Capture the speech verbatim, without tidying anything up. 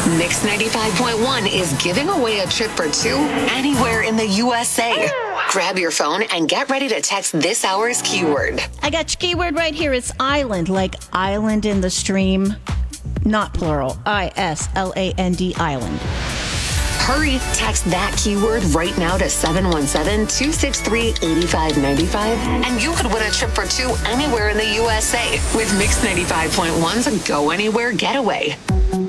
Mix ninety-five point one is giving away a trip for two anywhere in the U S A. Grab your phone and get ready to text this hour's keyword. I got your keyword right here. It's island, like island in the stream. Not plural. I S L A N D, island. Hurry, text that keyword right now to seven one seven, two six three, eight five nine five, and you could win a trip for two anywhere in the U S A with Mix ninety-five point one's Go Anywhere Getaway.